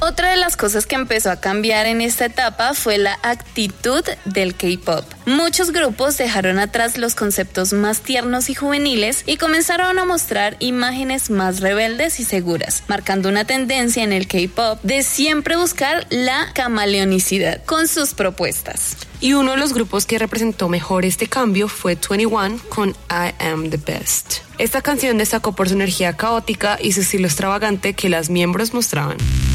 Otra de las cosas que empezó a cambiar en esta etapa fue la actitud del K-pop. Muchos grupos dejaron atrás los conceptos más tiernos y juveniles y comenzaron a mostrar imágenes más rebeldes y seguras, marcando una tendencia en el K-pop de siempre buscar la camaleonicidad con sus propuestas. Y uno de los grupos que representó mejor este cambio fue 21 con I Am The Best. Esta canción destacó por su energía caótica y su estilo extravagante que las miembros mostraban.